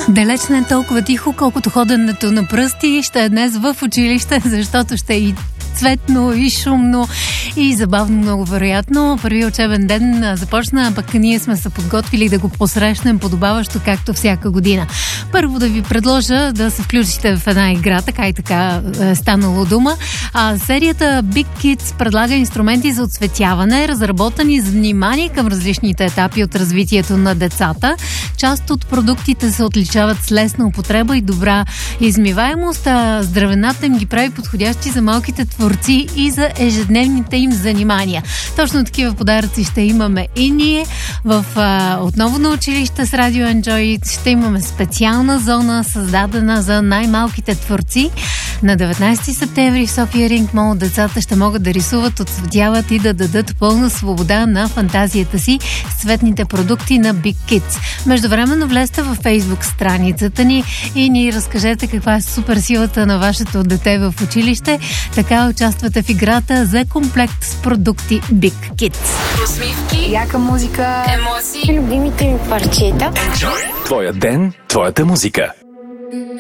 Далеч не е толкова тихо, колкото ходенето на пръсти ще е днес в училище, защото ще е и цветно, и шумно, и забавно, много вероятно. Първи учебен ден започна, пък ние сме се подготвили да го посрещнем подобаващо, както всяка година. Първо да ви предложа да се включите в една игра, така и така е станало дума. Серията Big Kids предлага инструменти за оцветяване, разработени с внимание към различните етапи от развитието на децата. Част от продуктите се отличават с лесна употреба и добра измиваемост, а здравената им ги прави подходящи за малките творци и за ежедневните им занимания. Точно такива подаръци ще имаме и ние отново на училище с Радио Enjoy. Ще имаме специална зона, създадена за най-малките творци. На 19 септември в София Ринг Мол децата ще могат да рисуват, отцветяват и да дадат пълна свобода на фантазията си с цветните продукти на Big Kids. Междувременно влезте във Фейсбук страницата ни и ни разкажете каква е супер силата на вашето дете в училище. Така участвате в играта за комплект с продукти Big Kids. Усмивки, яка музика, емоции, любимите ми парчета. Твоя ден, твоята музика.